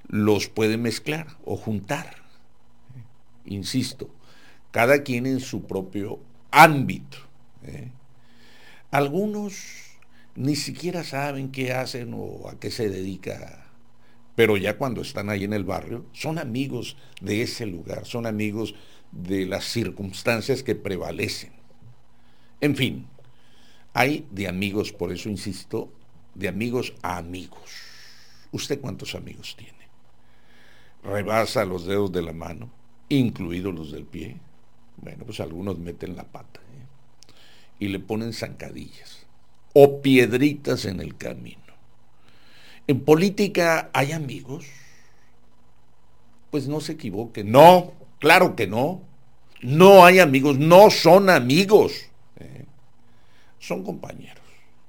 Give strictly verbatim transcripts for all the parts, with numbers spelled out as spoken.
los puede mezclar o juntar. Insisto, cada quien en su propio ámbito. ¿eh? Algunos ni siquiera saben qué hacen o a qué se dedica, pero ya cuando están ahí en el barrio, son amigos de ese lugar, son amigos de las circunstancias que prevalecen. En fin, hay de amigos, por eso insisto, de amigos a amigos. ¿Usted cuántos amigos tiene? Rebasa los dedos de la mano, incluidos los del pie. Bueno, pues algunos meten la pata ¿eh? y le ponen zancadillas o piedritas en el camino. En política hay amigos, pues no se equivoque. No, claro que no. No hay amigos, no son amigos. ¿eh? Son compañeros.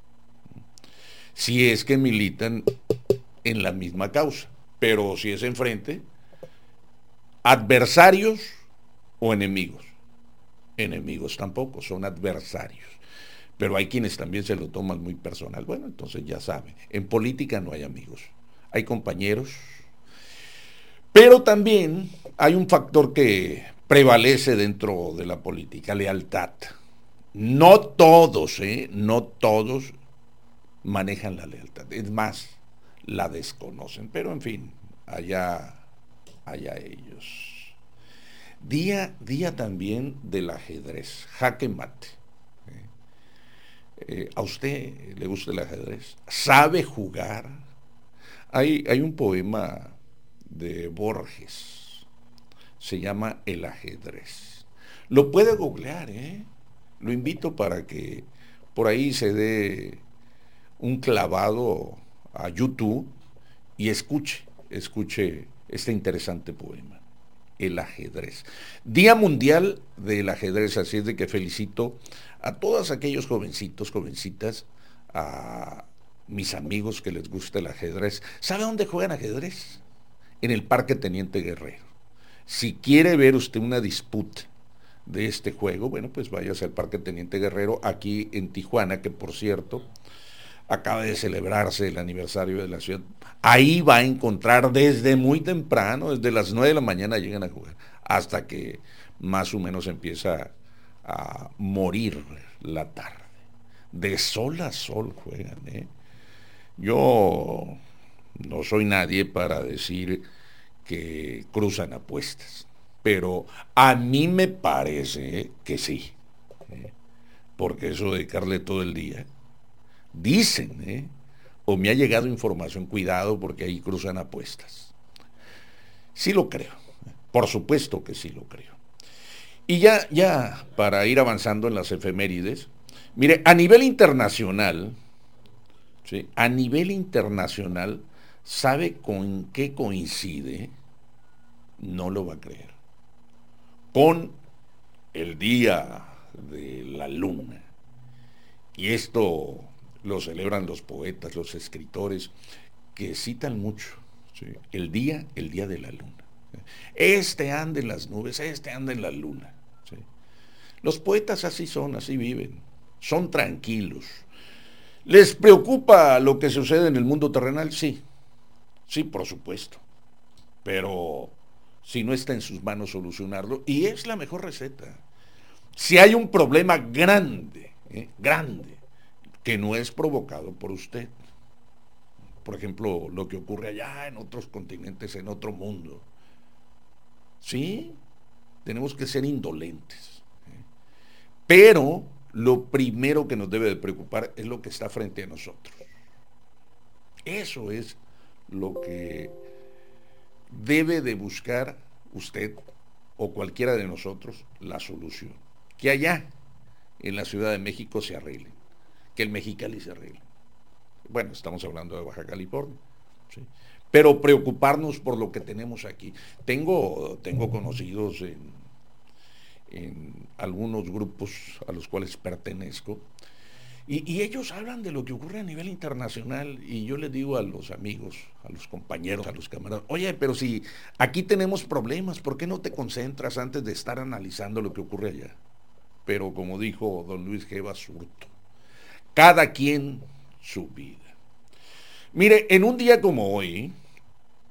Si es que militan en la misma causa. Pero si es enfrente, adversarios o enemigos. Enemigos tampoco, son adversarios. Pero hay quienes también se lo toman muy personal. Bueno, entonces ya saben, en política no hay amigos, hay compañeros. Pero también hay un factor que prevalece dentro de la política, lealtad. No todos, ¿eh? No todos manejan la lealtad. Es más, la desconocen. Pero en fin, allá, allá ellos. Día, día también del ajedrez, jaque mate. Eh, ¿A usted le gusta el ajedrez? ¿Sabe jugar? Hay, hay un poema de Borges, se llama El ajedrez. Lo puede googlear, ¿eh? Lo invito para que por ahí se dé un clavado a YouTube y escuche, escuche este interesante poema. El ajedrez. Día Mundial del Ajedrez, así es de que felicito a todos aquellos jovencitos, jovencitas, a mis amigos que les gusta el ajedrez. ¿Sabe dónde juegan ajedrez? En el Parque Teniente Guerrero. Si quiere ver usted una disputa de este juego, bueno, pues váyase al Parque Teniente Guerrero, aquí en Tijuana, que por cierto, acaba de celebrarse el aniversario de la ciudad. Ahí va a encontrar desde muy temprano, desde las nueve de la mañana llegan a jugar, hasta que más o menos empieza a morir la tarde. De sol a sol juegan, ¿eh? Yo no soy nadie para decir que cruzan apuestas, pero a mí me parece que sí, ¿eh? Porque eso de dedicarle todo el día, dicen, ¿eh? O me ha llegado información, cuidado porque ahí cruzan apuestas. Sí lo creo, por supuesto que sí lo creo. Y ya, ya, para ir avanzando en las efemérides, mire, a nivel internacional, ¿sí? A nivel internacional, ¿sabe con qué coincide? No lo va a creer. Con el Día de la Luna. Y esto lo celebran los poetas, los escritores, que citan mucho, ¿sí? El día, el día de la luna. Este anda en las nubes, este anda en la luna. ¿sí? Los poetas así son, así viven, son tranquilos. ¿Les preocupa lo que sucede en el mundo terrenal? Sí, sí, por supuesto. Pero si no está en sus manos solucionarlo, y es la mejor receta. Si hay un problema grande, ¿eh? grande, que no es provocado por usted. Por ejemplo, lo que ocurre allá en otros continentes, en otro mundo. Sí, tenemos que ser indolentes. ¿eh? Pero lo primero que nos debe de preocupar es lo que está frente a nosotros. Eso es lo que debe de buscar usted o cualquiera de nosotros la solución. Que allá, en la Ciudad de México, se arreglen. Que el Mexicali se arregle. Bueno, estamos hablando de Baja California. ¿sí? Pero preocuparnos por lo que tenemos aquí. Tengo, tengo conocidos en, en algunos grupos a los cuales pertenezco, y, y ellos hablan de lo que ocurre a nivel internacional, y yo les digo a los amigos, a los compañeros, a los camaradas, oye, pero si aquí tenemos problemas, ¿por qué no te concentras antes de estar analizando lo que ocurre allá? Pero como dijo don Luis G. Basurto, cada quien su vida. Mire, en un día como hoy,